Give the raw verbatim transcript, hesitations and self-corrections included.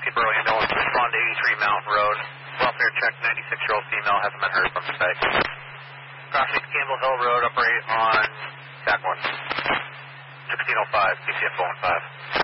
fifty Burrow ambulance, respond to eighty-three Mountain Road. Welfare check, ninety-six-year-old female hasn't been heard from the site. Crossing Campbell Hill Road, operate on back one. sixteen oh five, P C F four one five.